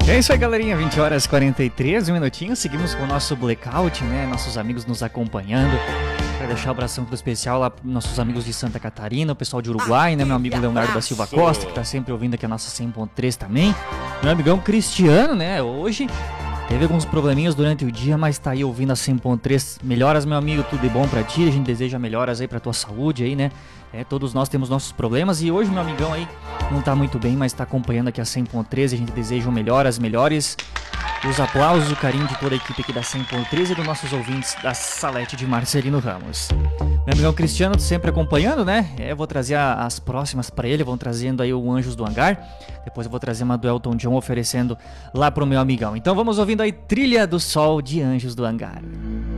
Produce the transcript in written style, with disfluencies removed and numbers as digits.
É isso aí, galerinha, 20 horas e 43 minutinhos, seguimos com o nosso blackout, né, nossos amigos nos acompanhando. Quero deixar um abração tudo especial lá pros nossos amigos de Santa Catarina, o pessoal de Uruguai, né, meu amigo Leonardo da Silva Costa, que tá sempre ouvindo aqui a nossa 100.3 também. Meu amigão Cristiano, né, hoje teve alguns probleminhas durante o dia, mas tá aí ouvindo a 100.3. Melhoras, meu amigo, tudo de bom pra ti, a gente deseja melhoras aí pra tua saúde aí, né. Todos nós temos nossos problemas e hoje meu amigão aí não tá muito bem, mas tá acompanhando aqui a 100.3, a gente deseja melhoras, os aplausos, o carinho de toda a equipe aqui da 100.3 e dos nossos ouvintes da Salete de Marcelino Ramos. Meu amigão Cristiano sempre acompanhando, né? Eu vou trazer as próximas pra ele, vão trazendo aí o Anjos do Hangar, depois eu vou trazer uma do Elton John oferecendo lá pro meu amigão. Então vamos ouvindo aí Trilha do Sol de Anjos do Hangar.